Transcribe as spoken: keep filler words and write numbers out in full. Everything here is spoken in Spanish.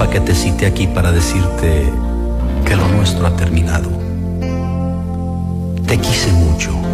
sepa que te cité aquí para decirte que lo nuestro ha terminado. Te quise mucho